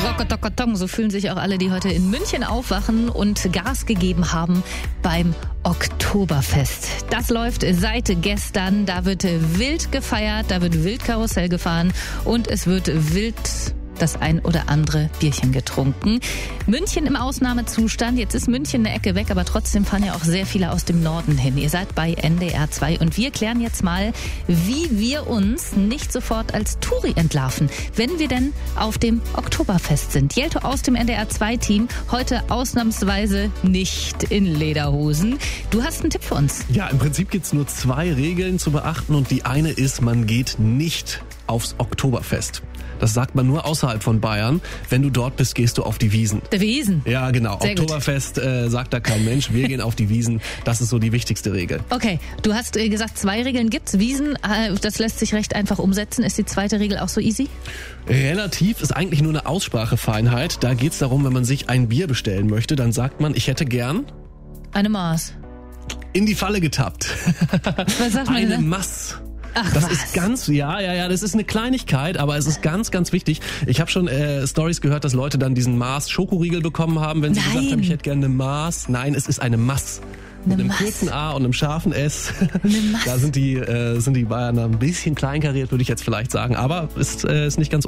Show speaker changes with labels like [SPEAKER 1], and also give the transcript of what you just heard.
[SPEAKER 1] Rockotokotong, so fühlen sich auch alle, die heute in München aufwachen und Gas gegeben haben beim Oktoberfest. Das läuft seit gestern, da wird wild gefeiert, da wird wild Karussell gefahren und es wird wild das ein oder andere Bierchen getrunken. München im Ausnahmezustand. Jetzt ist München eine Ecke weg, aber trotzdem fahren ja auch sehr viele aus dem Norden hin. Ihr seid bei NDR 2 und wir klären jetzt mal, wie wir uns nicht sofort als Touri entlarven, wenn wir denn auf dem Oktoberfest sind. Jelto aus dem NDR 2 Team, heute ausnahmsweise nicht in Lederhosen. Du hast einen Tipp für uns.
[SPEAKER 2] Ja, im Prinzip gibt's nur 2 Regeln zu beachten und die eine ist, man geht nicht aufs Oktoberfest. Das sagt man nur außerhalb von Bayern. Wenn du dort bist, gehst du auf die Wiesn.
[SPEAKER 1] Die Wiesn?
[SPEAKER 2] Ja, genau.
[SPEAKER 1] Sehr
[SPEAKER 2] Oktoberfest sagt da kein Mensch. Wir gehen auf die Wiesn. Das ist so die wichtigste Regel.
[SPEAKER 1] Okay, du hast gesagt, 2 Regeln gibt's. Wiesn, das lässt sich recht einfach umsetzen. Ist die zweite Regel auch so easy?
[SPEAKER 2] Relativ, ist eigentlich nur eine Aussprachefeinheit. Da geht's darum, wenn man sich ein Bier bestellen möchte, dann sagt man, ich hätte gern...
[SPEAKER 1] Eine Maß.
[SPEAKER 2] In die Falle getappt.
[SPEAKER 1] Was sagt man
[SPEAKER 2] Eine
[SPEAKER 1] denn?
[SPEAKER 2] Maß.
[SPEAKER 1] Ach,
[SPEAKER 2] das
[SPEAKER 1] was?
[SPEAKER 2] ist ganz, ja, das ist eine Kleinigkeit, aber es ist ganz, ganz wichtig. Ich habe schon Stories gehört, dass Leute dann diesen Mars Schokoriegel bekommen haben, wenn sie gesagt haben, ich hätte gerne eine Mars. Nein, es ist eine Mass. Mit einem kurzen A und einem scharfen S.
[SPEAKER 1] Eine Mass.
[SPEAKER 2] Da sind die Bayern ein bisschen kleinkariert, würde ich jetzt vielleicht sagen, aber ist nicht ganz